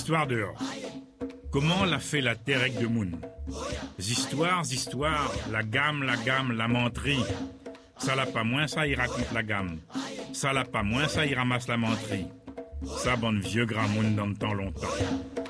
Histoire dehors. Comment l'a fait la terre avec de moun? Histoires, la gamme, la menterie. Ça l'a pas moins, ça il raconte la gamme. Ça l'a pas moins, ça il ramasse la menterie. Ça, bonne vieux grand moun dans le temps longtemps.